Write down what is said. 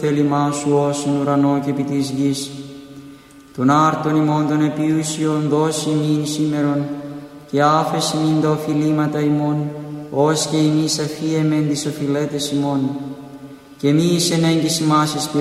θέλημά σου όσον ουρανό και επί της γης. Τον άρτον ημών των επιούσιων δώσει ημίν σήμερον, και άφεση μην τα οφειλήματα ημών, ως και εμείς αφίεμεν τις οφειλέτες ημών. Και μη εις ενέγγις ημάς εις